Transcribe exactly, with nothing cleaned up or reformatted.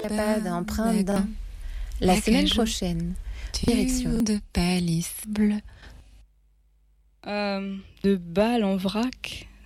escapade empreinte d'un. La semaine prochaine, direction de Palisse bleu. Euh, de balles en vrac.